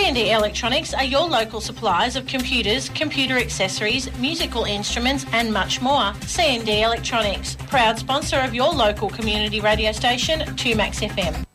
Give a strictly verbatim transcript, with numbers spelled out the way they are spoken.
and D Electronics are your local suppliers of computers, computer accessories, musical instruments and much more. C and D Electronics, proud sponsor of your local community radio station, two Max F M.